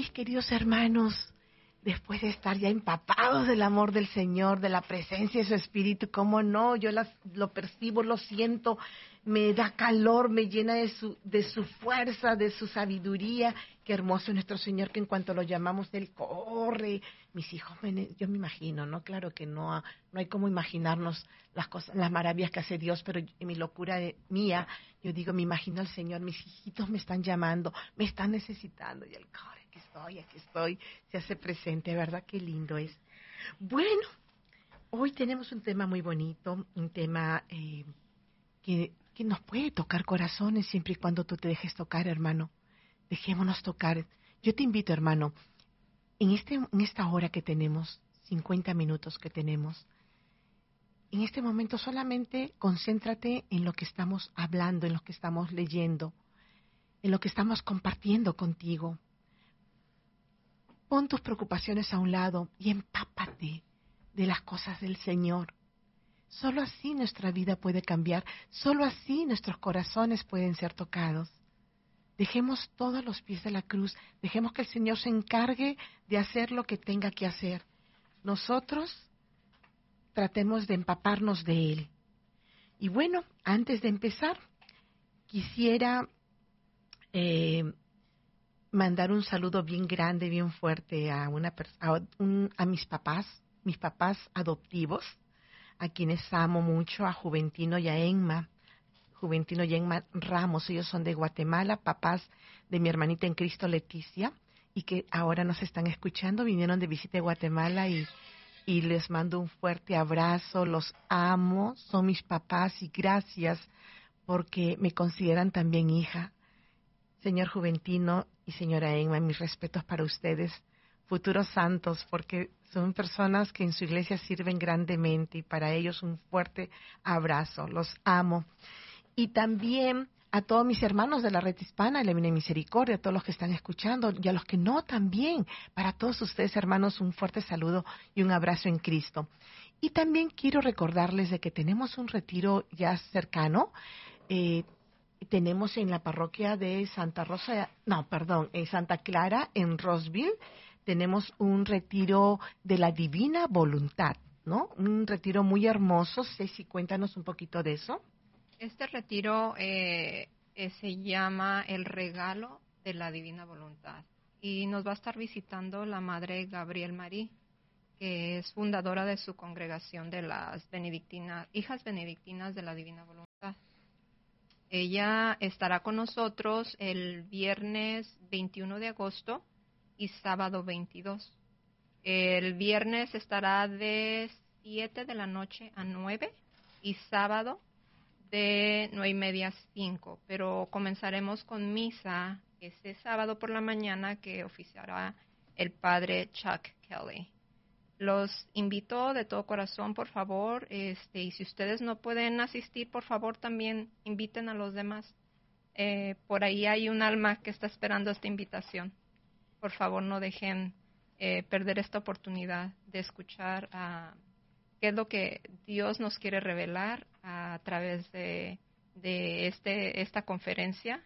mis queridos hermanos, después de estar ya empapados del amor del Señor, de la presencia de su Espíritu, cómo no, yo lo percibo, lo siento, me da calor, me llena de su fuerza, de su sabiduría. Qué hermoso es nuestro Señor, que en cuanto lo llamamos, Él corre. Mis hijos, yo me imagino, ¿no? Claro que no hay como imaginarnos las cosas, las maravillas que hace Dios, pero en mi locura mía, yo digo, me imagino al Señor, mis hijitos me están llamando, me están necesitando, y Él corre, aquí estoy, se hace presente, ¿verdad? Qué lindo es. Bueno, hoy tenemos un tema muy bonito, un tema que nos puede tocar corazones siempre y cuando tú te dejes tocar, hermano. Dejémonos tocar. Yo te invito, hermano, en esta hora que tenemos, 50 minutos que tenemos, en este momento solamente concéntrate en lo que estamos hablando, en lo que estamos leyendo, en lo que estamos compartiendo contigo. Pon tus preocupaciones a un lado y empápate de las cosas del Señor. Solo así nuestra vida puede cambiar, solo así nuestros corazones pueden ser tocados. Dejemos todo a los pies de la cruz, dejemos que el Señor se encargue de hacer lo que tenga que hacer. Nosotros tratemos de empaparnos de Él. Y bueno, antes de empezar, quisiera mandar un saludo bien grande, bien fuerte a mis papás adoptivos, a quienes amo mucho, a Juventino y a Enma Ramos. Ellos son de Guatemala, papás de mi hermanita en Cristo, Leticia, y que ahora nos están escuchando. Vinieron de visita de Guatemala y les mando un fuerte abrazo. Los amo, son mis papás y gracias porque me consideran también hija. Señor Juventino y señora Enma, mis respetos para ustedes, futuros santos, porque son personas que en su iglesia sirven grandemente, y para ellos un fuerte abrazo. Los amo. Y también a todos mis hermanos de la red hispana, de la Divina Misericordia, a todos los que están escuchando y a los que no también. Para todos ustedes, hermanos, un fuerte saludo y un abrazo en Cristo. Y también quiero recordarles de que tenemos un retiro ya cercano. Tenemos en la parroquia de en Santa Clara, en Roseville, tenemos un retiro de la Divina Voluntad, ¿no? Un retiro muy hermoso. Ceci, cuéntanos un poquito de eso. Este retiro se llama El Regalo de la Divina Voluntad y nos va a estar visitando la Madre Gabriel Marie, que es fundadora de su congregación de las Hijas Benedictinas de la Divina Voluntad. Ella estará con nosotros el viernes 21 de agosto y sábado 22. El viernes estará de 7 de la noche a 9 y sábado de 9:30 a 5, pero comenzaremos con misa este sábado por la mañana, que oficiará el padre Chuck Kelly. Los invito de todo corazón, por favor, y si ustedes no pueden asistir, por favor también inviten a los demás. Por ahí hay un alma que está esperando esta invitación. Por favor, no dejen perder esta oportunidad de escuchar qué es lo que Dios nos quiere revelar a través de esta conferencia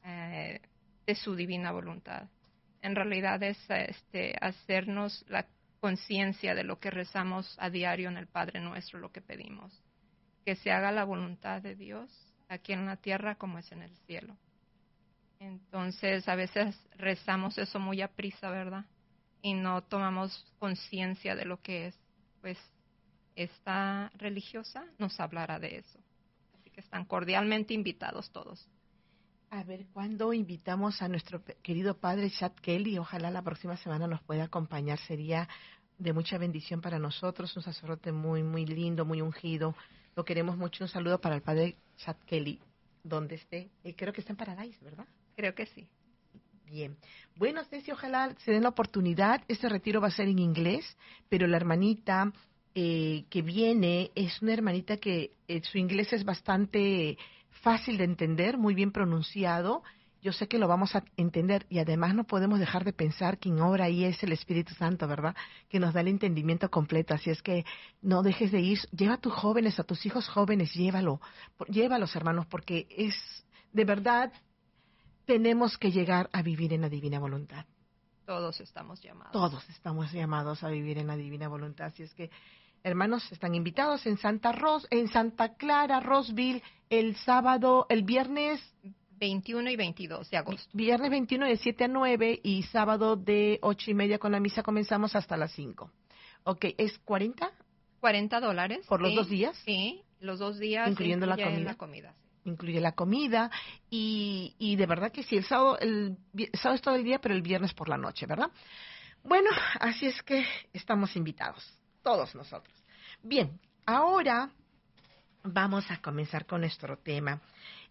de su divina voluntad. En realidad es hacernos la conciencia de lo que rezamos a diario en el Padre Nuestro, lo que pedimos, que se haga la voluntad de Dios aquí en la tierra como es en el cielo. Entonces a veces rezamos eso muy a prisa, ¿verdad? Y no tomamos conciencia de lo que es. Pues esta religiosa nos hablará de eso. Así que están cordialmente invitados todos. A ver, ¿cuándo invitamos a nuestro querido padre Chuck Kelly? Ojalá la próxima semana nos pueda acompañar. Sería de mucha bendición para nosotros, un sacerdote muy, muy lindo, muy ungido. Lo queremos mucho. Un saludo para el padre Chuck Kelly, donde esté. Creo que está en Paradise, ¿verdad? Creo que sí. Bien. Bueno, Ceci, ojalá se den la oportunidad. Este retiro va a ser en inglés, pero la hermanita que viene es una hermanita que su inglés es bastante fácil de entender, muy bien pronunciado. Yo sé que lo vamos a entender y además no podemos dejar de pensar que en obra ahí es el Espíritu Santo, ¿verdad? Que nos da el entendimiento completo. Así es que no dejes de ir. Lleva a tus jóvenes, a tus hijos jóvenes, llévalos, hermanos, porque de verdad tenemos que llegar a vivir en la divina voluntad. Todos estamos llamados. Todos estamos llamados a vivir en la divina voluntad. Así es que, hermanos, están invitados en en Santa Clara, Roseville, el viernes 21 y 22 de agosto. Viernes 21 de 7 a 9 y sábado de 8:30 con la misa comenzamos hasta las 5. Ok, ¿es 40? $40. ¿Por los 2 días? Sí, los 2 días. ¿Incluyendo la comida? Incluye la comida y de verdad que sí, el sábado es todo el día, pero el viernes por la noche, ¿verdad? Bueno, así es que estamos invitados, todos nosotros. Bien, ahora vamos a comenzar con nuestro tema.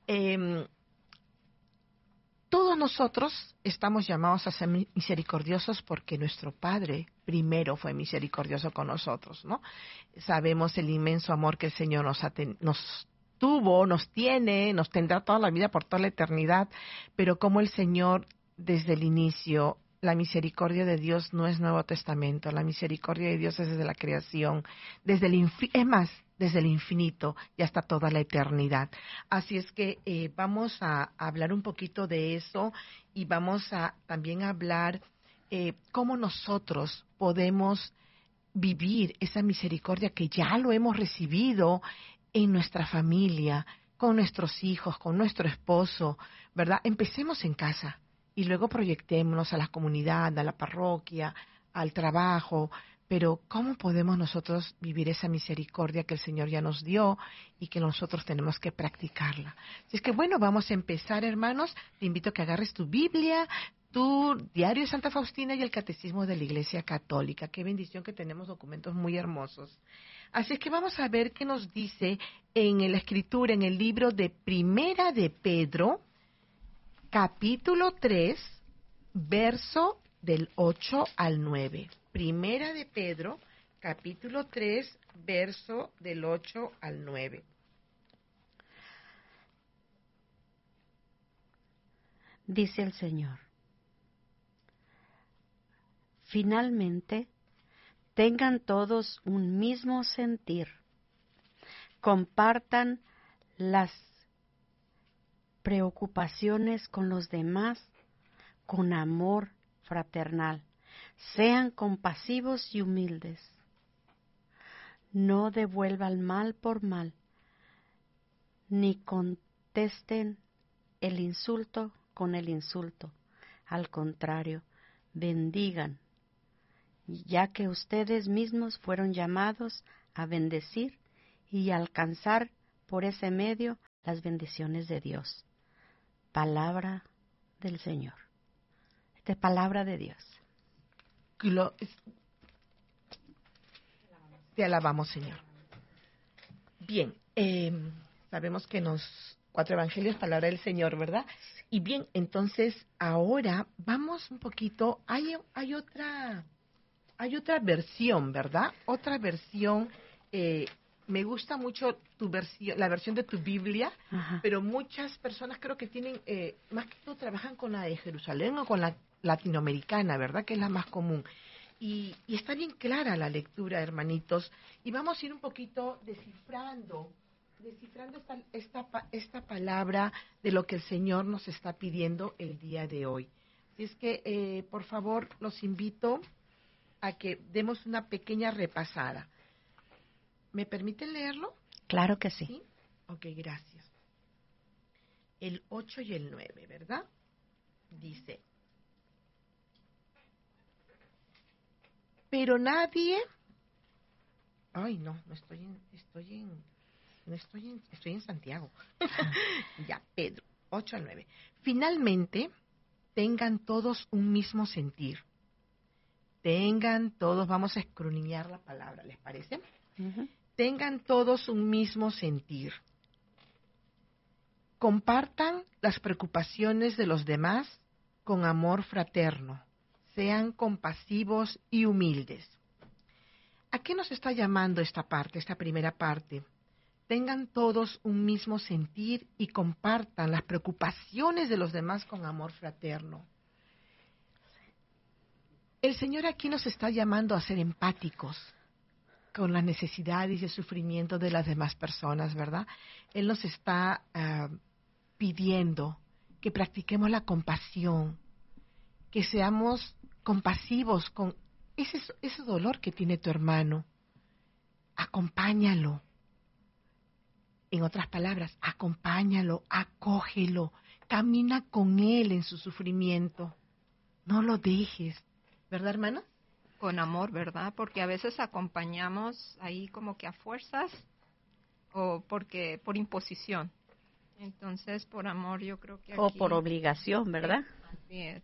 Todos nosotros estamos llamados a ser misericordiosos porque nuestro Padre primero fue misericordioso con nosotros, ¿no? Sabemos el inmenso amor que el Señor nos tuvo, nos tiene, nos tendrá toda la vida por toda la eternidad, pero como el Señor desde el inicio, la misericordia de Dios no es Nuevo Testamento, la misericordia de Dios es desde la creación, desde el infinito y hasta toda la eternidad. Así es que vamos a hablar un poquito de eso y vamos a también hablar cómo nosotros podemos vivir esa misericordia que ya lo hemos recibido en nuestra familia, con nuestros hijos, con nuestro esposo, ¿verdad? Empecemos en casa y luego proyectémonos a la comunidad, a la parroquia, al trabajo, pero ¿cómo podemos nosotros vivir esa misericordia que el Señor ya nos dio y que nosotros tenemos que practicarla? Así es que bueno, vamos a empezar, hermanos. Te invito a que agarres tu Biblia, tu diario de Santa Faustina y el Catecismo de la Iglesia Católica. Qué bendición que tenemos documentos muy hermosos. Así es que vamos a ver qué nos dice en la Escritura, en el libro de Primera de Pedro, capítulo 3, verso del 8 al 9. Primera de Pedro, capítulo 3, verso del 8 al 9. Dice el Señor: finalmente, tengan todos un mismo sentir, compartan las preocupaciones con los demás con amor fraternal, sean compasivos y humildes. No devuelvan mal por mal, ni contesten el insulto con el insulto. Al contrario, bendigan, ya que ustedes mismos fueron llamados a bendecir y alcanzar por ese medio las bendiciones de Dios. Palabra del Señor. Esta es palabra de Dios. Te alabamos, Señor. Bien, sabemos que 4 evangelios, palabra del Señor, ¿verdad? Y bien, entonces ahora vamos un poquito, hay otra versión, ¿verdad? Otra versión, me gusta mucho la versión de tu Biblia, Ajá. pero muchas personas creo que tienen, más que todo trabajan con la de Jerusalén o con la latinoamericana, ¿verdad? Que es la más común. Y está bien clara la lectura, hermanitos, y vamos a ir un poquito descifrando esta palabra de lo que el Señor nos está pidiendo el día de hoy. Así es que, por favor, los invito a que demos una pequeña repasada. ¿Me permiten leerlo? Claro que sí. ¿Sí? Ok, gracias. El 8 y el 9, ¿verdad? Dice: pero nadie... Ay, no estoy en Santiago. Ya, Pedro, 8 al 9. Finalmente, tengan todos un mismo sentir. Tengan todos, vamos a escudriñar la palabra, ¿les parece? Uh-huh. Tengan todos un mismo sentir. Compartan las preocupaciones de los demás con amor fraterno. Sean compasivos y humildes. ¿A qué nos está llamando esta primera parte? Tengan todos un mismo sentir y compartan las preocupaciones de los demás con amor fraterno. El Señor aquí nos está llamando a ser empáticos con las necesidades y el sufrimiento de las demás personas, ¿verdad? Él nos está pidiendo que practiquemos la compasión, que seamos compasivos con ese dolor que tiene tu hermano. Acompáñalo. En otras palabras, acompáñalo, acógelo, camina con él en su sufrimiento. No lo dejes. ¿Verdad, hermana? Con amor, ¿verdad? Porque a veces acompañamos ahí como que a fuerzas o por imposición. Entonces, por amor, yo creo que aquí... O por obligación, ¿verdad? Así es.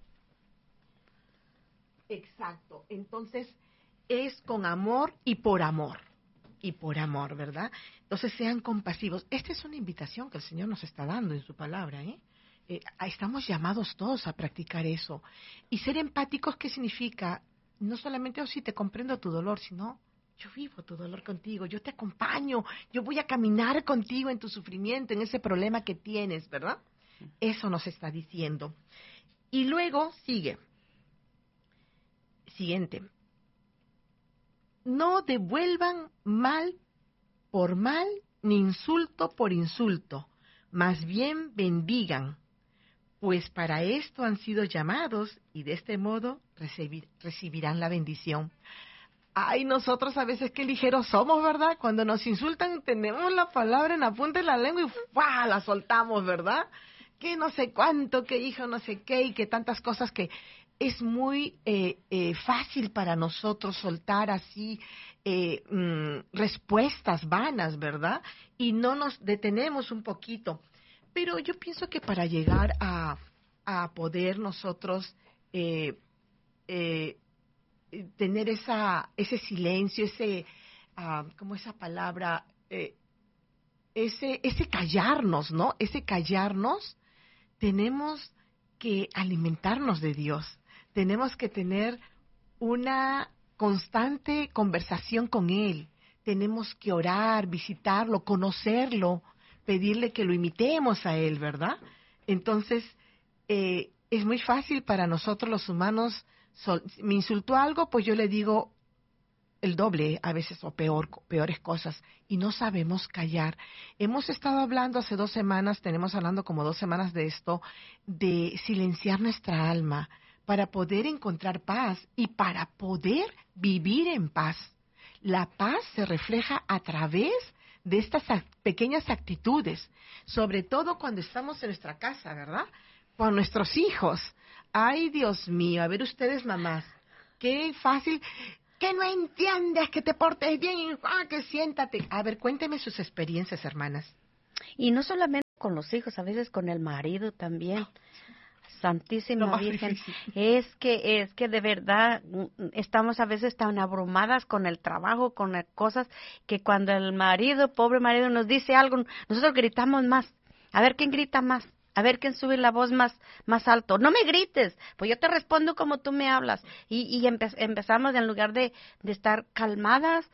Exacto. Entonces, es con amor y por amor. Y por amor, ¿verdad? Entonces, sean compasivos. Esta es una invitación que el Señor nos está dando en su palabra, ¿eh? Estamos llamados todos a practicar eso. Y ser empáticos, ¿qué significa? No solamente, oh, sí, te comprendo tu dolor, sino yo vivo tu dolor contigo, yo te acompaño, yo voy a caminar contigo en tu sufrimiento, en ese problema que tienes, ¿verdad? Eso nos está diciendo. Y luego sigue. Siguiente. No devuelvan mal por mal, ni insulto por insulto, más bien bendigan, pues para esto han sido llamados y de este modo recibirán la bendición. Ay, nosotros a veces qué ligeros somos, ¿verdad? Cuando nos insultan tenemos la palabra en la punta de la lengua y ¡fua! La soltamos, ¿verdad? Que no sé cuánto, que hijo no sé qué y que tantas cosas que es muy fácil para nosotros soltar así respuestas vanas, ¿verdad? Y no nos detenemos un poquito. Pero yo pienso que para llegar a poder nosotros tener ese silencio, como esa palabra, ese callarnos, ¿no? Ese callarnos, tenemos que alimentarnos de Dios. Tenemos que tener una constante conversación con Él. Tenemos que orar, visitarlo, conocerlo, pedirle que lo imitemos a Él, ¿verdad? Entonces, es muy fácil para nosotros los humanos, me insultó algo, pues yo le digo el doble a veces o peores cosas y no sabemos callar. Hemos estado hablando hace 2 semanas, tenemos hablando como 2 semanas de esto, de silenciar nuestra alma para poder encontrar paz y para poder vivir en paz. La paz se refleja a través de estas pequeñas actitudes, sobre todo cuando estamos en nuestra casa, ¿verdad? Con nuestros hijos. Ay, Dios mío, a ver ustedes mamás, qué fácil, que no entiendes, que te portes bien, que siéntate. A ver, cuénteme sus experiencias, hermanas. Y no solamente con los hijos, a veces con el marido también. Santísima Virgen, es que de verdad estamos a veces tan abrumadas con el trabajo, con las cosas, que cuando el marido, pobre marido, nos dice algo, nosotros gritamos más. A ver quién grita más, a ver quién sube la voz más alto. No me grites, pues yo te respondo como tú me hablas. Y empezamos en lugar de estar calmadas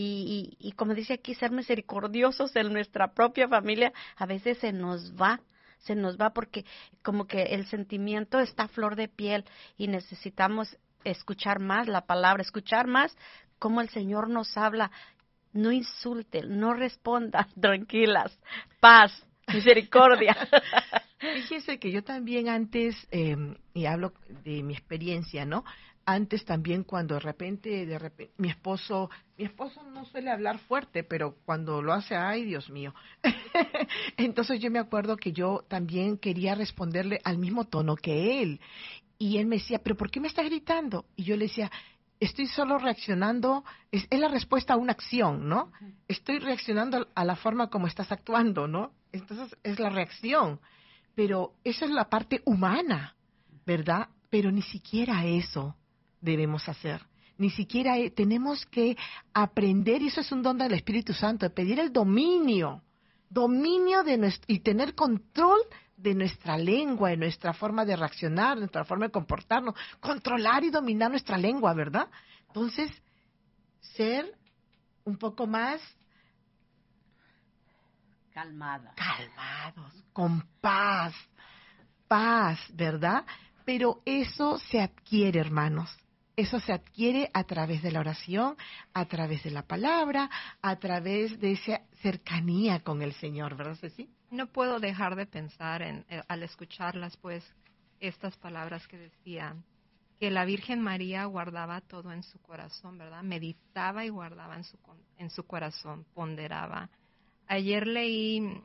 y como dice aquí, ser misericordiosos en nuestra propia familia, a veces se nos va porque como que el sentimiento está a flor de piel y necesitamos escuchar más la palabra, escuchar más cómo el Señor nos habla. No insulten, no respondan, tranquilas, paz, misericordia. Fíjese que yo también antes, y hablo de mi experiencia, ¿no? Antes también cuando de repente mi esposo no suele hablar fuerte, pero cuando lo hace, ay, Dios mío. Entonces yo me acuerdo que yo también quería responderle al mismo tono que él. Y él me decía, ¿pero por qué me estás gritando? Y yo le decía, estoy solo reaccionando, es la respuesta a una acción, ¿no? Estoy reaccionando a la forma como estás actuando, ¿no? Entonces es la reacción. Pero esa es la parte humana, ¿verdad? Pero ni siquiera eso debemos hacer. Ni siquiera tenemos que aprender, y eso es un don del Espíritu Santo, de pedir el dominio de y tener control de nuestra lengua, de nuestra forma de reaccionar, de nuestra forma de comportarnos, controlar y dominar nuestra lengua, ¿verdad? Entonces, ser un poco más Calmados, con paz, ¿verdad? Pero eso se adquiere, hermanos. Eso se adquiere a través de la oración, a través de la palabra, a través de esa cercanía con el Señor, ¿verdad, Ceci? No puedo dejar de pensar al escucharlas, pues, estas palabras que decían, que la Virgen María guardaba todo en su corazón, ¿verdad? Meditaba y guardaba en su corazón, ponderaba. Ayer leí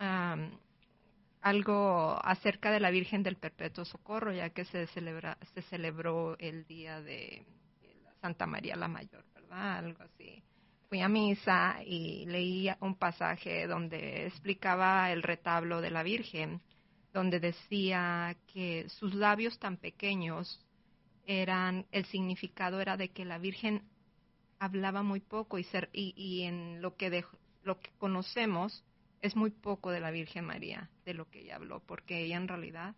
algo acerca de la Virgen del Perpetuo Socorro, ya que se celebró el día de Santa María la Mayor, ¿verdad? Algo así. Fui a misa y leí un pasaje donde explicaba el retablo de la Virgen, donde decía que sus labios tan pequeños el significado era de que la Virgen hablaba muy poco y en lo que conocemos es muy poco de la Virgen María, de lo que ella habló, porque ella en realidad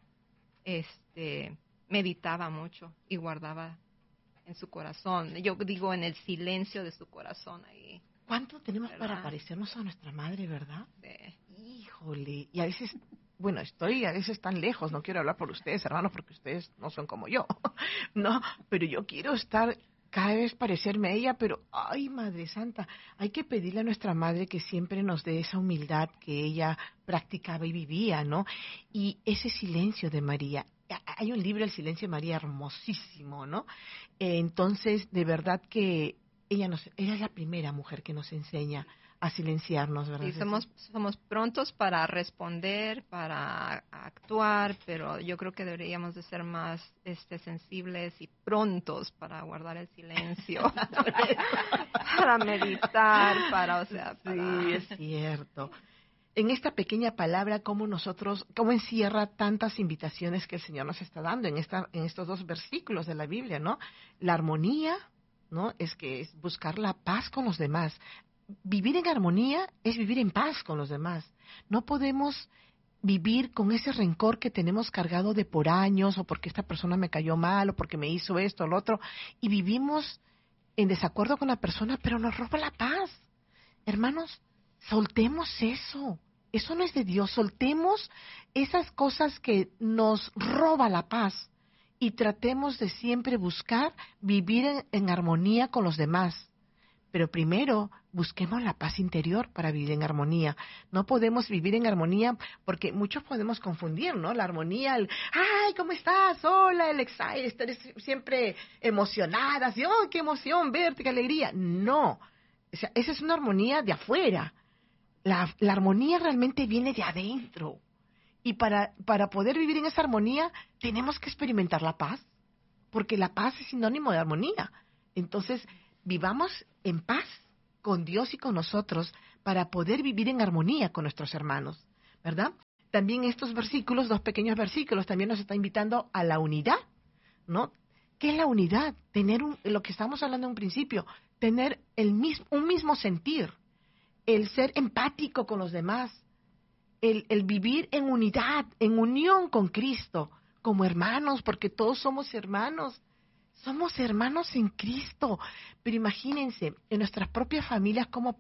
meditaba mucho y guardaba en su corazón. Yo digo en el silencio de su corazón ahí. ¿Cuánto tenemos ¿Verdad? para parecernos a nuestra madre, verdad? Sí. Híjole, y a veces, bueno, estoy a veces tan lejos, no quiero hablar por ustedes, hermanos, porque ustedes no son como yo, no, pero yo quiero estar cada vez parecerme a ella, pero, ay, Madre Santa, hay que pedirle a nuestra Madre que siempre nos dé esa humildad que ella practicaba y vivía, ¿no? Y ese silencio de María. Hay un libro, El silencio de María, hermosísimo, ¿no? Entonces, de verdad que ella es la primera mujer que nos enseña a silenciarnos, ¿verdad? Sí, somos prontos para responder, para actuar, pero yo creo que deberíamos de ser más sensibles y prontos para guardar el silencio, para meditar, Sí, es cierto. En esta pequeña palabra, cómo encierra tantas invitaciones que el Señor nos está dando en estos 2 versículos de la Biblia, ¿no? La armonía, ¿no? Es buscar la paz con los demás. Vivir en armonía es vivir en paz con los demás. No podemos vivir con ese rencor que tenemos cargado de por años, o porque esta persona me cayó mal, o porque me hizo esto o lo otro, y vivimos en desacuerdo con la persona, pero nos roba la paz. Hermanos, soltemos eso. Eso no es de Dios. Soltemos esas cosas que nos roba la paz y tratemos de siempre buscar vivir en armonía con los demás. Pero primero busquemos la paz interior para vivir en armonía. No podemos vivir en armonía porque muchos podemos confundir, ¿no? La armonía, ¡ay, ¿cómo estás? Hola, el excited, estar siempre emocionada, así, ¡oh, qué emoción verte, qué alegría! No, o sea, esa es una armonía de afuera. La armonía realmente viene de adentro. Y para poder vivir en esa armonía tenemos que experimentar la paz, porque la paz es sinónimo de armonía. Entonces, vivamos en paz con Dios y con nosotros para poder vivir en armonía con nuestros hermanos, ¿verdad? También estos versículos, 2 pequeños versículos, también nos está invitando a la unidad, ¿no? ¿Qué es la unidad? Tener lo que estamos hablando en un principio, tener un mismo sentir, el ser empático con los demás, el vivir en unidad, en unión con Cristo, como hermanos, porque todos somos hermanos. Somos hermanos en Cristo, pero imagínense, en nuestras propias familias cómo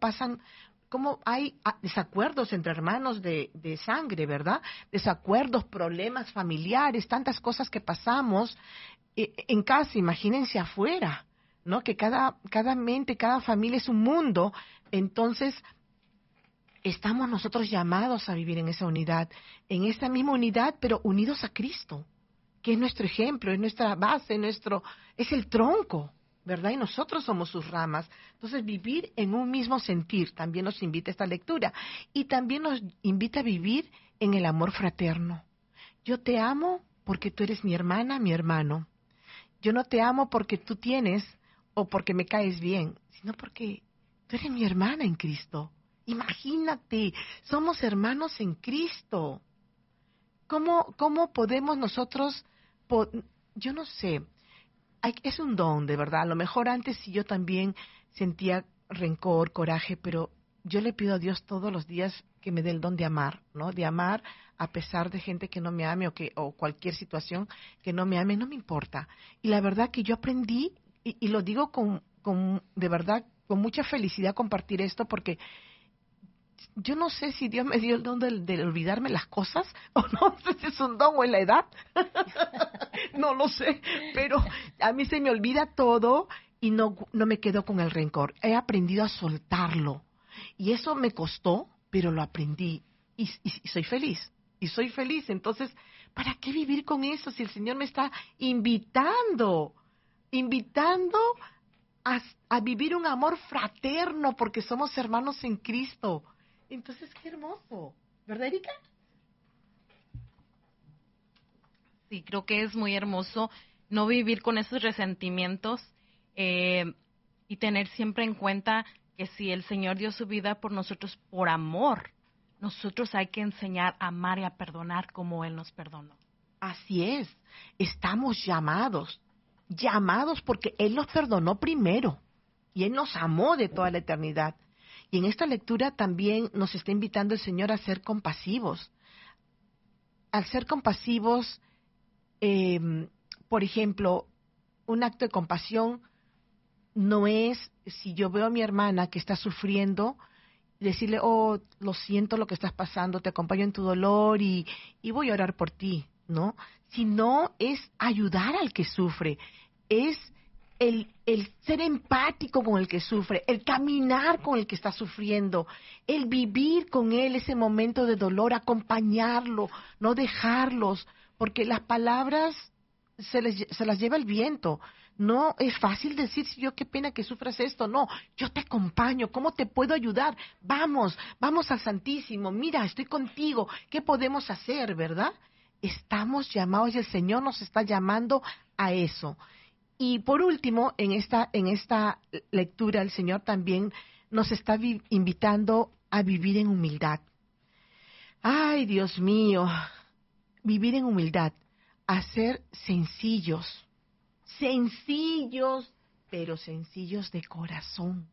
hay desacuerdos entre hermanos de sangre, ¿verdad? Desacuerdos, problemas familiares, tantas cosas que pasamos en casa, imagínense afuera, ¿no? Que cada mente, cada familia es un mundo, entonces estamos nosotros llamados a vivir en esa unidad, en esa misma unidad, pero unidos a Cristo, que es nuestro ejemplo, es nuestra base, es el tronco, ¿verdad? Y nosotros somos sus ramas. Entonces, vivir en un mismo sentir, también nos invita esta lectura. Y también nos invita a vivir en el amor fraterno. Yo te amo porque tú eres mi hermana, mi hermano. Yo no te amo porque tú tienes o porque me caes bien, sino porque tú eres mi hermana en Cristo. Imagínate, somos hermanos en Cristo. ¿Cómo podemos nosotros, yo no sé, es un don de verdad? A lo mejor antes sí yo también sentía rencor, coraje, pero yo le pido a Dios todos los días que me dé el don de amar, ¿no? De amar a pesar de gente que no me ame o cualquier situación que no me ame, no me importa. Y la verdad que yo aprendí, y lo digo de verdad, con mucha felicidad compartir esto, porque yo no sé si Dios me dio el don de olvidarme las cosas, o no sé si es un don o es la edad, no lo sé, pero a mí se me olvida todo y no me quedo con el rencor. He aprendido a soltarlo y eso me costó, pero lo aprendí y soy feliz. Entonces, ¿Para qué vivir con eso si el Señor me está invitando a vivir un amor fraterno porque somos hermanos en Cristo? Entonces, qué hermoso, ¿verdad, Erika? Sí, creo que es muy hermoso no vivir con esos resentimientos y tener siempre en cuenta que si el Señor dio su vida por nosotros por amor, nosotros hay que enseñar a amar y a perdonar como Él nos perdonó. Así es, estamos llamados porque Él nos perdonó primero y Él nos amó de toda la eternidad. Y en esta lectura también nos está invitando el Señor a ser compasivos. Al ser compasivos, por ejemplo, un acto de compasión no es, si yo veo a mi hermana que está sufriendo, decirle, oh, lo siento lo que estás pasando, te acompaño en tu dolor y voy a orar por ti, ¿no? Sino es ayudar al que sufre, es el ser empático con el que sufre, el caminar con el que está sufriendo, el vivir con él ese momento de dolor, acompañarlo, no dejarlos, porque las palabras se las lleva el viento. No es fácil decir, si yo qué pena que sufras esto. No, yo te acompaño. ¿Cómo te puedo ayudar? Vamos al Santísimo. Mira, estoy contigo. ¿Qué podemos hacer, verdad? Estamos llamados y el Señor nos está llamando a eso. Y por último, en esta lectura, el Señor también nos está invitando a vivir en humildad. Ay, Dios mío, vivir en humildad, a ser sencillos, pero sencillos de corazón,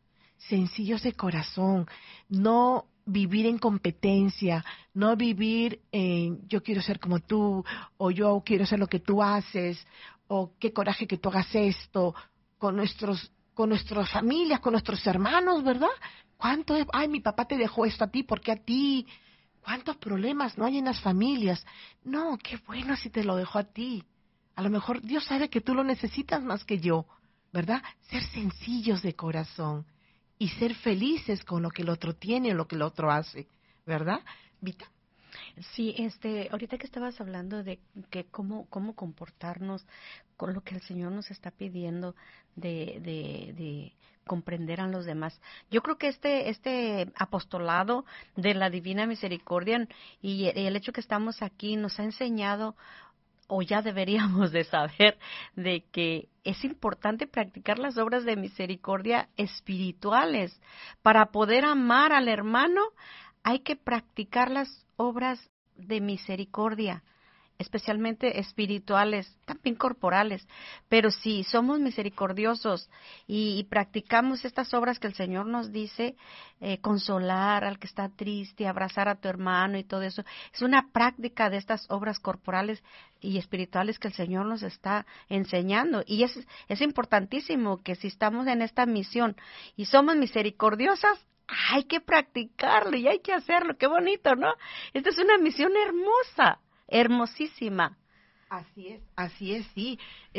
no vivir en competencia, no vivir en yo quiero ser como tú, o yo quiero hacer lo que tú haces, o qué coraje que tú hagas esto, con nuestras familias, con nuestros hermanos, ¿verdad? ¿Cuánto es? Ay, mi papá te dejó esto a ti, ¿por qué a ti? ¿Cuántos problemas no hay en las familias? No, qué bueno si te lo dejó a ti. A lo mejor Dios sabe que tú lo necesitas más que yo, ¿verdad? Ser sencillos de corazón y ser felices con lo que el otro tiene o lo que el otro hace, ¿verdad? Vita. Sí, ahorita que estabas hablando de que cómo comportarnos con lo que el Señor nos está pidiendo de comprender a los demás. Yo creo que este apostolado de la Divina Misericordia y el hecho que estamos aquí nos ha enseñado, o ya deberíamos de saber, de que es importante practicar las obras de misericordia espirituales. Para poder amar al hermano, hay que practicar las obras de misericordia, especialmente espirituales, también corporales. Pero si somos misericordiosos y practicamos estas obras que el Señor nos dice, consolar al que está triste, abrazar a tu hermano y todo eso, es una práctica de estas obras corporales y espirituales que el Señor nos está enseñando. Y es importantísimo que si estamos en esta misión y somos misericordiosas, hay que practicarlo y hay que hacerlo. Qué bonito, ¿no? Esta es una misión hermosa, hermosísima. Así es, sí.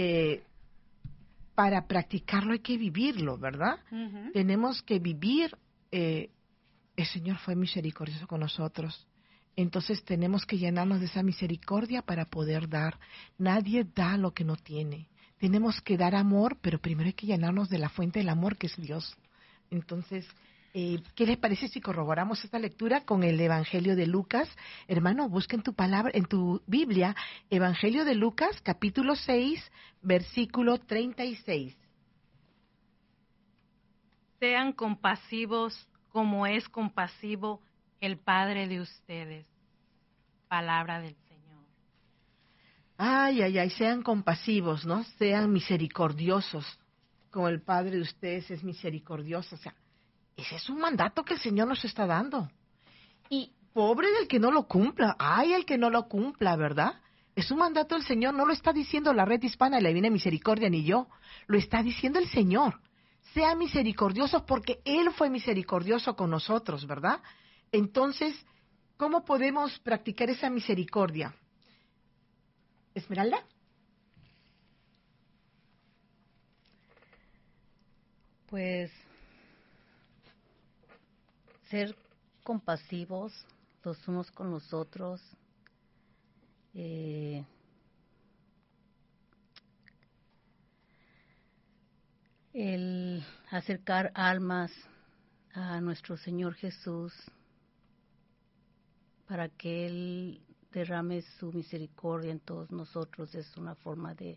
Para practicarlo hay que vivirlo, ¿verdad? Uh-huh. Tenemos que vivir. El Señor fue misericordioso con nosotros. Entonces tenemos que llenarnos de esa misericordia para poder dar. Nadie da lo que no tiene. Tenemos que dar amor, pero primero hay que llenarnos de la fuente del amor que es Dios. Entonces, ¿qué les parece si corroboramos esta lectura con el Evangelio de Lucas? Hermano, busquen tu palabra en tu Biblia, Evangelio de Lucas, capítulo 6, versículo 36. Sean compasivos como es compasivo el Padre de ustedes. Palabra del Señor. Ay, sean compasivos, ¿no? Sean misericordiosos, como el Padre de ustedes es misericordioso. O sea, ese es un mandato que el Señor nos está dando. Y pobre del que no lo cumpla. Ay, el que no lo cumpla, ¿verdad? Es un mandato del Señor. No lo está diciendo la Red Hispana de la Divina Misericordia ni yo. Lo está diciendo el Señor. Sean misericordiosos porque Él fue misericordioso con nosotros, ¿verdad? Entonces, ¿cómo podemos practicar esa misericordia? Esmeralda. Pues ser compasivos los unos con los otros el acercar almas a nuestro Señor Jesús para que Él derrame su misericordia en todos nosotros. Es una forma de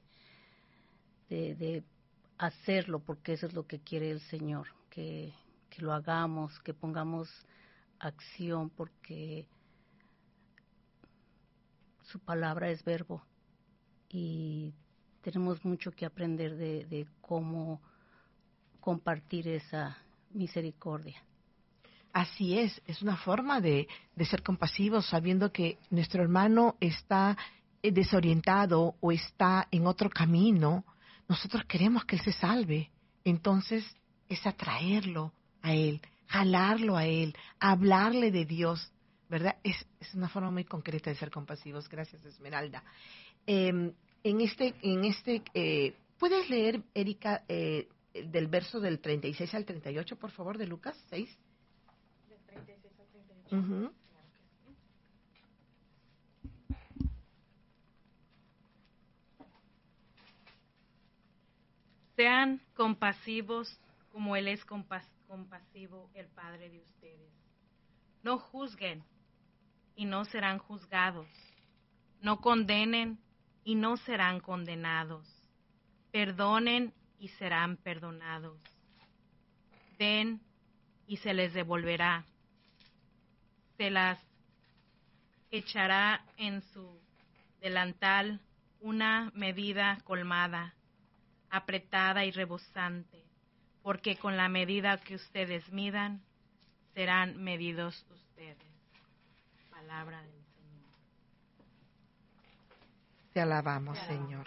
hacerlo, porque eso es lo que quiere el Señor, que lo hagamos, que pongamos acción, porque su palabra es verbo y tenemos mucho que aprender de cómo compartir esa misericordia. Así es una forma de ser compasivos, sabiendo que nuestro hermano está desorientado o está en otro camino. Nosotros queremos que él se salve, entonces es atraerlo a él, jalarlo a él, hablarle de Dios, ¿verdad? Es una forma muy concreta de ser compasivos. Gracias, Esmeralda. ¿Puedes leer, Erika, del verso del 36 al 38, por favor, de Lucas 6? Del 36 al 38. Uh-huh. Sean compasivos como Él es compasivo, el Padre de ustedes. No juzguen y no serán juzgados. No condenen y no serán condenados. Perdonen y serán perdonados. Den y se les devolverá. Se las echará en su delantal una medida colmada, apretada y rebosante, porque con la medida que ustedes midan, serán medidos ustedes. Palabra del Señor. Te alabamos, Señor.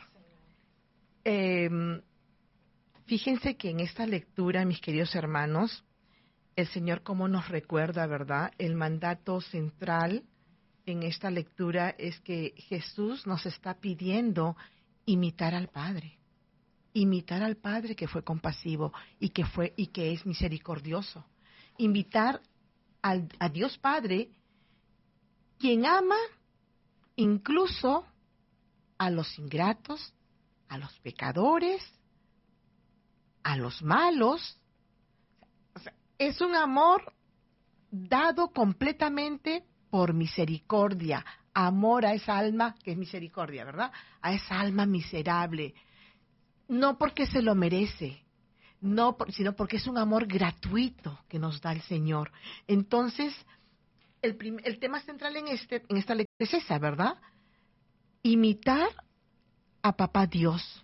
Fíjense que en esta lectura, mis queridos hermanos, el Señor como nos recuerda, ¿verdad? El mandato central en esta lectura es que Jesús nos está pidiendo imitar al Padre. Imitar al Padre que fue compasivo y que es misericordioso. Invitar a Dios Padre, quien ama incluso a los ingratos, a los pecadores, a los malos. O sea, es un amor dado completamente por misericordia, amor a esa alma que es misericordia, ¿verdad? A esa alma miserable, no porque se lo merece, sino porque es un amor gratuito que nos da el Señor. Entonces, el tema central en esta lectura es esa, ¿verdad? Imitar a Papá Dios,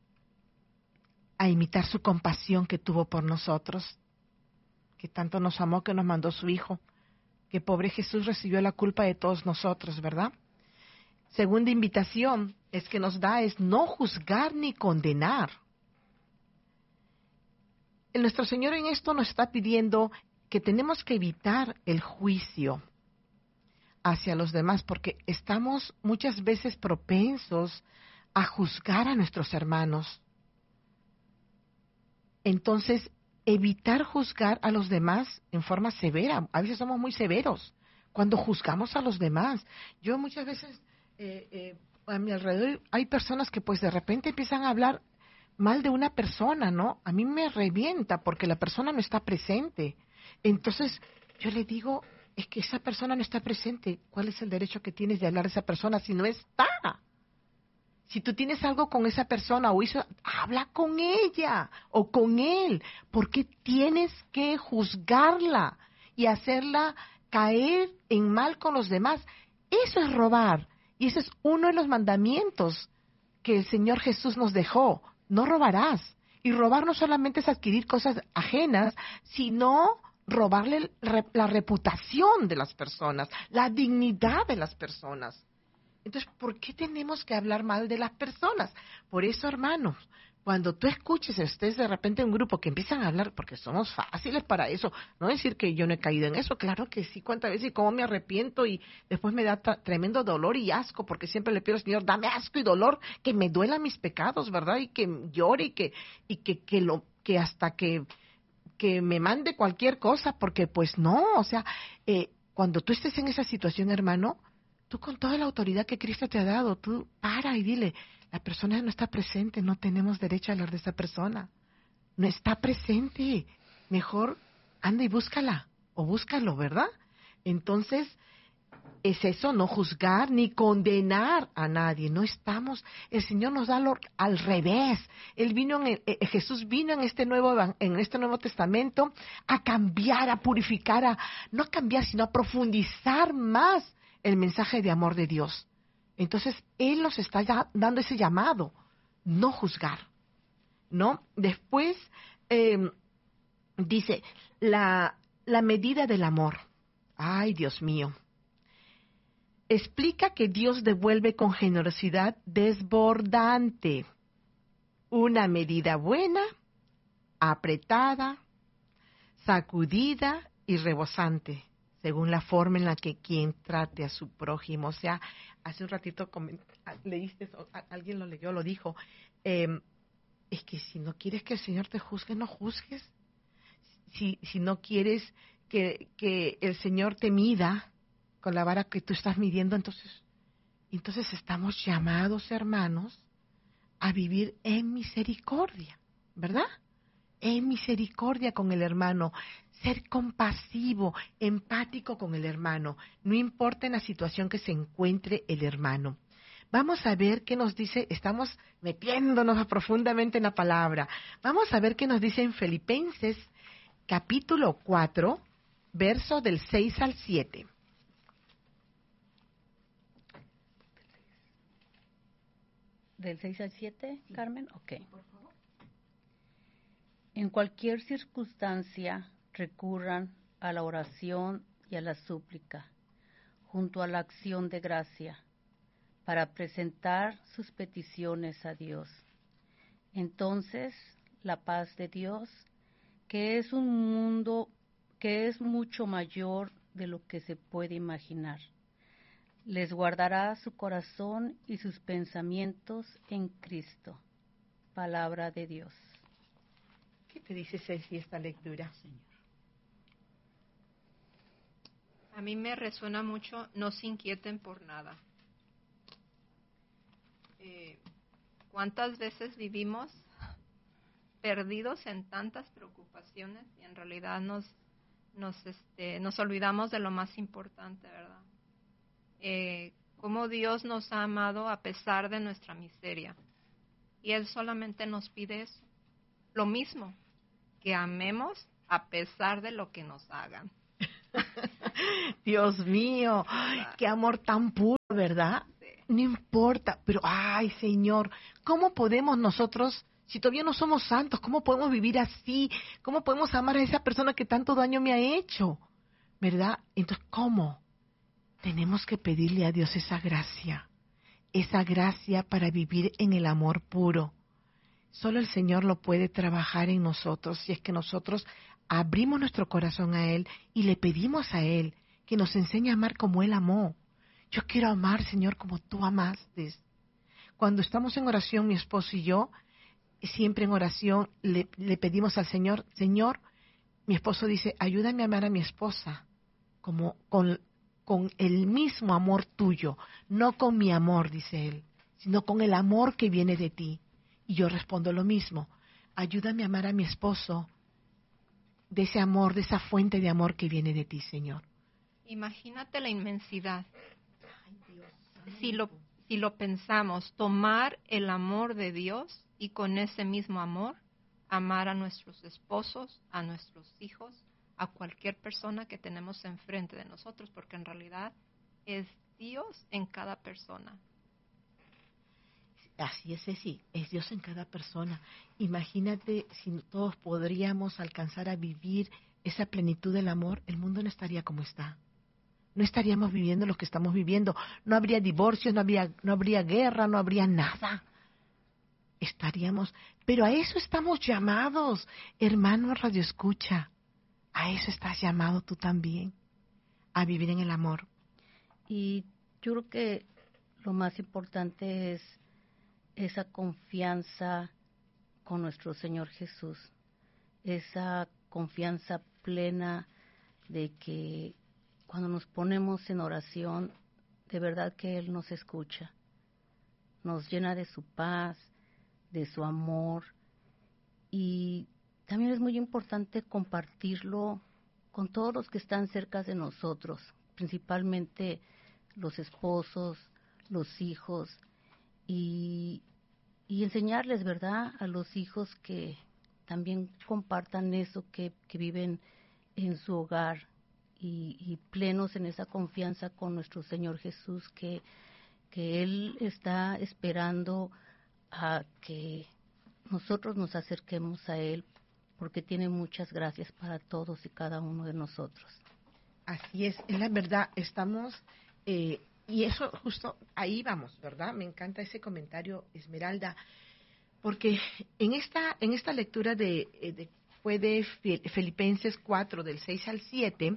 a imitar su compasión que tuvo por nosotros, que tanto nos amó que nos mandó su Hijo, que pobre Jesús recibió la culpa de todos nosotros, ¿verdad? Segunda invitación que nos da es no juzgar ni condenar. Nuestro Señor en esto nos está pidiendo que tenemos que evitar el juicio hacia los demás, porque estamos muchas veces propensos a juzgar a nuestros hermanos. Entonces, evitar juzgar a los demás en forma severa. A veces somos muy severos cuando juzgamos a los demás. Yo muchas veces, a mi alrededor hay personas que pues de repente empiezan a hablar mal de una persona, ¿no? A mí me revienta porque la persona no está presente. Entonces, yo le digo, es que esa persona no está presente. ¿Cuál es el derecho que tienes de hablar de esa persona si no está? Si tú tienes algo con esa persona o eso, habla con ella o con él. ¿Por qué tienes que juzgarla y hacerla caer en mal con los demás? Eso es robar. Y ese es uno de los mandamientos que el Señor Jesús nos dejó. No robarás. Y robar no solamente es adquirir cosas ajenas, sino robarle la reputación de las personas, la dignidad de las personas. Entonces, ¿por qué tenemos que hablar mal de las personas? Por eso, hermanos, cuando tú escuches, estés de repente en un grupo que empiezan a hablar, porque somos fáciles para eso, no decir que yo no he caído en eso, claro que sí, cuántas veces y cómo me arrepiento y después me da tremendo dolor y asco, porque siempre le pido al Señor, dame asco y dolor, que me duelan mis pecados, ¿verdad? Y que llore y que hasta que me mande cualquier cosa, porque pues no, o sea, cuando tú estés en esa situación, hermano, tú con toda la autoridad que Cristo te ha dado, tú para y dile, la persona no está presente, no tenemos derecho a hablar de esa persona. No está presente. Mejor anda y búscala o búscalo, ¿verdad? Entonces, es eso, no juzgar ni condenar a nadie. No estamos, el Señor nos da al revés. Jesús vino en este nuevo Testamento a cambiar, a purificar, no a cambiar, sino a profundizar más el mensaje de amor de Dios. Entonces, Él nos está dando ese llamado, no juzgar, ¿no? Después, dice, la medida del amor. Ay, Dios mío. Explica que Dios devuelve con generosidad desbordante una medida buena, apretada, sacudida y rebosante, según la forma en la que quien trate a su prójimo. O sea, hace un ratito leíste, alguien lo leyó, lo dijo, es que si no quieres que el Señor te juzgue, no juzgues. Si no quieres que el Señor te mida con la vara que tú estás midiendo, entonces estamos llamados, hermanos, a vivir en misericordia, ¿verdad? En misericordia con el hermano, ser compasivo, empático con el hermano, no importa en la situación que se encuentre el hermano. Vamos a ver qué nos dice, estamos metiéndonos profundamente en la palabra. Vamos a ver qué nos dice en Filipenses capítulo 4, verso del 6 al 7. ¿Del 6 al 7, Carmen? Ok. En cualquier circunstancia recurran a la oración y a la súplica, junto a la acción de gracia, para presentar sus peticiones a Dios. Entonces, la paz de Dios, que es mucho mayor de lo que se puede imaginar, les guardará su corazón y sus pensamientos en Cristo. Palabra de Dios. ¿Qué te dice Ceci esta lectura, Señor? A mí me resuena mucho, no se inquieten por nada. ¿Cuántas veces vivimos perdidos en tantas preocupaciones y en realidad nos olvidamos de lo más importante, ¿verdad? Cómo Dios nos ha amado a pesar de nuestra miseria. Y Él solamente nos pide eso, lo mismo, que amemos a pesar de lo que nos hagan. Dios mío, qué amor tan puro, ¿verdad? Sí. No importa, pero ay, Señor, ¿cómo podemos nosotros, si todavía no somos santos, cómo podemos vivir así? ¿Cómo podemos amar a esa persona que tanto daño me ha hecho? ¿Verdad? Entonces, ¿cómo? Tenemos que pedirle a Dios esa gracia para vivir en el amor puro. Solo el Señor lo puede trabajar en nosotros si es que nosotros abrimos nuestro corazón a Él y le pedimos a Él que nos enseñe a amar como Él amó. Yo quiero amar, Señor, como tú amaste. Cuando estamos en oración, mi esposo y yo, siempre en oración le pedimos al Señor, Señor, mi esposo dice, ayúdame a amar a mi esposa como con el mismo amor tuyo, no con mi amor, dice él, sino con el amor que viene de ti. Y yo respondo lo mismo, ayúdame a amar a mi esposo de ese amor, de esa fuente de amor que viene de ti, Señor. Imagínate la inmensidad. Si lo pensamos, tomar el amor de Dios y con ese mismo amor amar a nuestros esposos, a nuestros hijos, a cualquier persona que tenemos enfrente de nosotros, porque en realidad es Dios en cada persona. Así es, Ceci, es Dios en cada persona. Imagínate si todos podríamos alcanzar a vivir esa plenitud del amor, el mundo no estaría como está. No estaríamos viviendo lo que estamos viviendo. No habría divorcios, no habría guerra, no habría nada. Pero a eso estamos llamados, hermano Radio Escucha. A eso estás llamado tú también, a vivir en el amor. Y yo creo que lo más importante es esa confianza con nuestro Señor Jesús, esa confianza plena de que cuando nos ponemos en oración, de verdad que Él nos escucha, nos llena de su paz, de su amor, y también es muy importante compartirlo con todos los que están cerca de nosotros, principalmente los esposos, los hijos, y enseñarles, ¿verdad?, a los hijos que también compartan eso, que viven en su hogar y plenos en esa confianza con nuestro Señor Jesús, que Él está esperando a que nosotros nos acerquemos a Él, porque tiene muchas gracias para todos y cada uno de nosotros. Así es la verdad, estamos, y eso justo ahí vamos, ¿verdad? Me encanta ese comentario, Esmeralda, porque en esta lectura fue de Filipenses 4, del 6 al 7,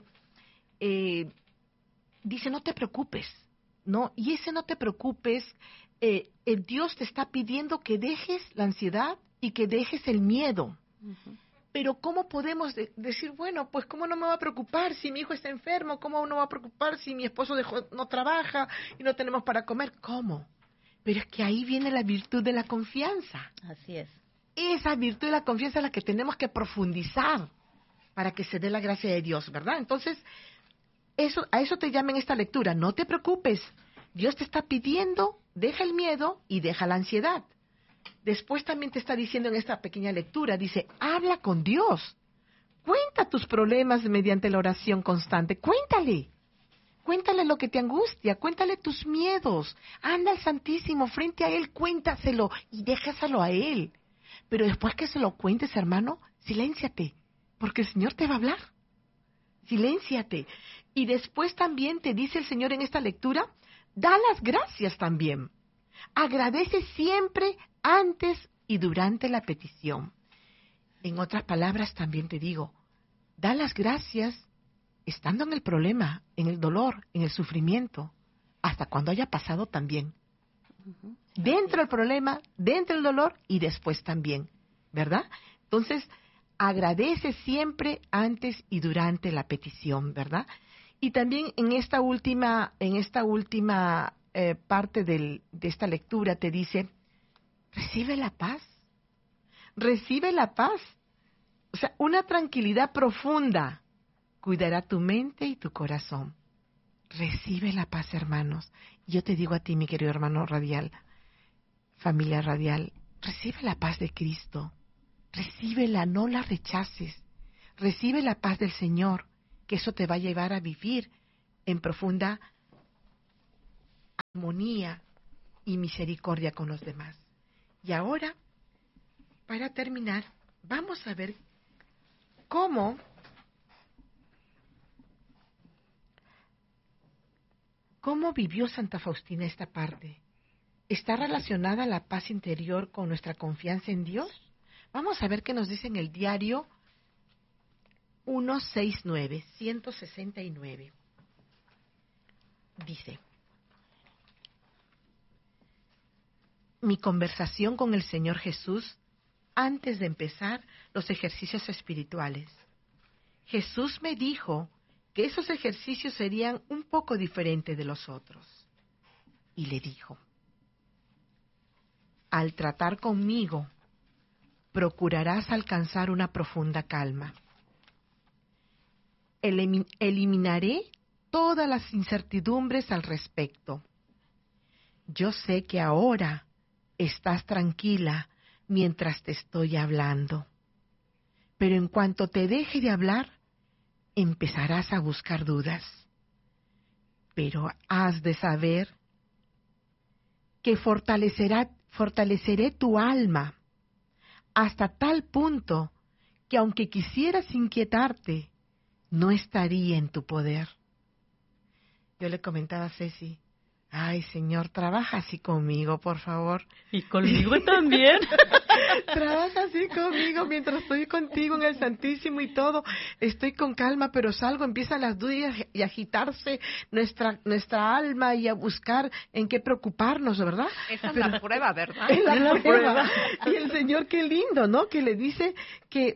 dice, no te preocupes, ¿no? Y ese no te preocupes, Dios te está pidiendo que dejes la ansiedad y que dejes el miedo. Uh-huh. Pero ¿cómo podemos decir, bueno, pues cómo no me va a preocupar si mi hijo está enfermo? ¿Cómo no va a preocupar si mi esposo no trabaja y no tenemos para comer? ¿Cómo? Pero es que ahí viene la virtud de la confianza. Así es. Esa virtud de la confianza es la que tenemos que profundizar para que se dé la gracia de Dios, ¿verdad? Entonces, a eso te llama en esta lectura. No te preocupes. Dios te está pidiendo, deja el miedo y deja la ansiedad. Después también te está diciendo en esta pequeña lectura, dice, habla con Dios. Cuenta tus problemas mediante la oración constante. Cuéntale lo que te angustia, cuéntale tus miedos. Anda al Santísimo frente a Él, cuéntaselo y déjaselo a Él. Pero después que se lo cuentes, hermano, silénciate, porque el Señor te va a hablar. Silénciate. Y después también te dice el Señor en esta lectura, da las gracias también. Agradece siempre antes y durante la petición. En otras palabras, también te digo, da las gracias estando en el problema, en el dolor, en el sufrimiento, hasta cuando haya pasado también. Uh-huh. Dentro del problema, dentro del dolor y después también, ¿verdad? Entonces, agradece siempre antes y durante la petición, ¿verdad? Y también en esta última parte de esta lectura te dice, recibe la paz. Recibe la paz. O sea, una tranquilidad profunda cuidará tu mente y tu corazón. Recibe la paz, hermanos. Y yo te digo a ti, mi querido hermano radial, familia radial, recibe la paz de Cristo. Recíbela, no la rechaces. Recibe la paz del Señor, que eso te va a llevar a vivir en profunda armonía y misericordia con los demás. Y ahora, para terminar, vamos a ver cómo vivió Santa Faustina esta parte. ¿Está relacionada la paz interior con nuestra confianza en Dios? Vamos a ver qué nos dice en el diario 169. Dice, mi conversación con el Señor Jesús antes de empezar los ejercicios espirituales. Jesús me dijo que esos ejercicios serían un poco diferentes de los otros. Y le dijo, al tratar conmigo, procurarás alcanzar una profunda calma. Eliminaré todas las incertidumbres al respecto. Yo sé que ahora estás tranquila mientras te estoy hablando, pero en cuanto te deje de hablar, empezarás a buscar dudas. Pero has de saber que fortaleceré tu alma hasta tal punto que aunque quisieras inquietarte, no estaría en tu poder. Yo le comentaba a Ceci, ay, Señor, trabaja así conmigo, por favor. Y conmigo también. Trabaja así conmigo mientras estoy contigo en el Santísimo y todo. Estoy con calma, pero salgo, empiezan las dudas y a agitarse nuestra alma y a buscar en qué preocuparnos, ¿verdad? Esa es la prueba, ¿verdad? Es la prueba. Y el Señor, qué lindo, ¿no? Que le dice que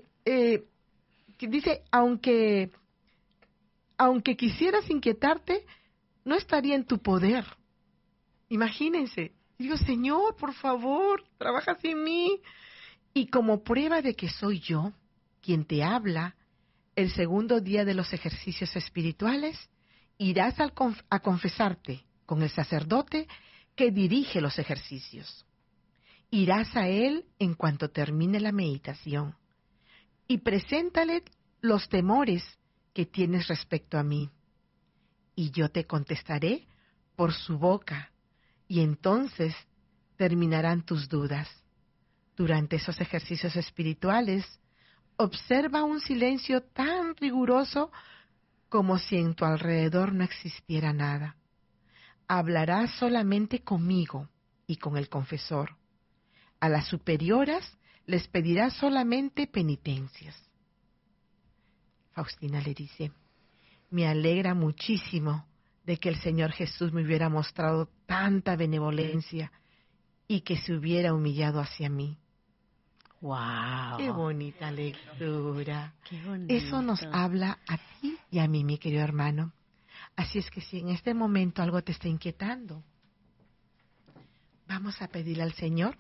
dice, aunque quisieras inquietarte, no estaría en tu poder. Imagínense. Digo, Señor, por favor, trabajas en mí. Y como prueba de que soy yo quien te habla, el segundo día de los ejercicios espirituales, irás a confesarte con el sacerdote que dirige los ejercicios. Irás a él en cuanto termine la meditación y preséntale los temores que tienes respecto a mí. Y yo te contestaré por su boca, y entonces terminarán tus dudas. Durante esos ejercicios espirituales, observa un silencio tan riguroso como si en tu alrededor no existiera nada. Hablarás solamente conmigo y con el confesor. A las superioras les pedirás solamente penitencias. Faustina le dice, me alegra muchísimo de que el Señor Jesús me hubiera mostrado tanta benevolencia y que se hubiera humillado hacia mí. ¡Wow! ¡Qué bonita lectura! ¡Qué bonito! Eso nos habla a ti y a mí, mi querido hermano. Así es que si en este momento algo te está inquietando, vamos a pedirle al Señor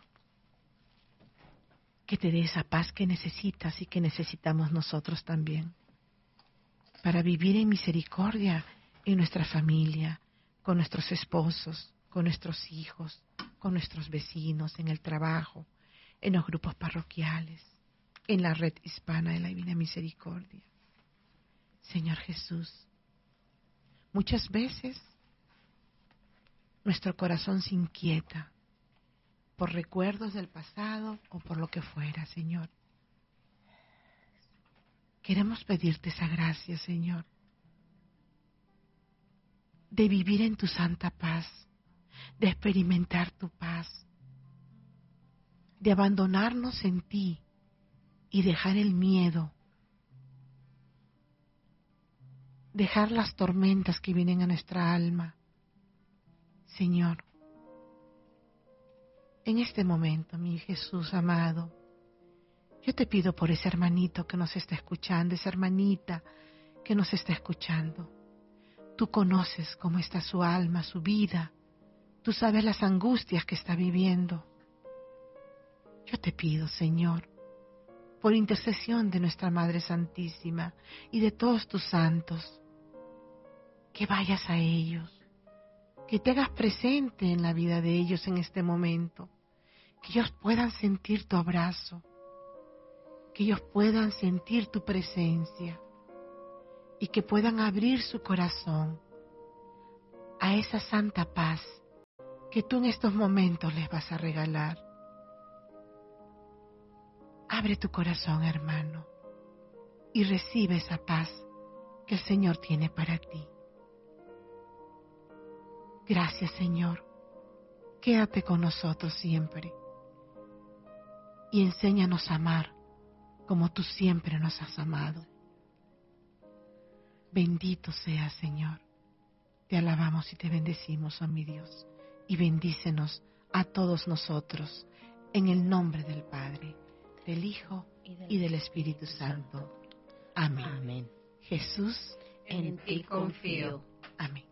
que te dé esa paz que necesitas y que necesitamos nosotros también, para vivir en misericordia en nuestra familia, con nuestros esposos, con nuestros hijos, con nuestros vecinos, en el trabajo, en los grupos parroquiales, en la red hispana de la Divina Misericordia. Señor Jesús, muchas veces nuestro corazón se inquieta por recuerdos del pasado o por lo que fuera, Señor. Queremos pedirte esa gracia, Señor, de vivir en tu santa paz, de experimentar tu paz, de abandonarnos en ti y dejar el miedo, dejar las tormentas que vienen a nuestra alma. Señor, en este momento, mi Jesús amado, yo te pido por ese hermanito que nos está escuchando, esa hermanita que nos está escuchando. Tú conoces cómo está su alma, su vida. Tú sabes las angustias que está viviendo. Yo te pido, Señor, por intercesión de nuestra Madre Santísima y de todos tus santos, que vayas a ellos, que te hagas presente en la vida de ellos en este momento, que ellos puedan sentir tu abrazo, que ellos puedan sentir tu presencia y que puedan abrir su corazón a esa santa paz que tú en estos momentos les vas a regalar. Abre tu corazón, hermano, y recibe esa paz que el Señor tiene para ti. Gracias, Señor. Quédate con nosotros siempre y enséñanos a amar como tú siempre nos has amado. Bendito seas, Señor. Te alabamos y te bendecimos, oh mi Dios, y bendícenos a todos nosotros en el nombre del Padre, del Hijo y del Espíritu Santo. Amén. Amén. Jesús, En ti confío. amén.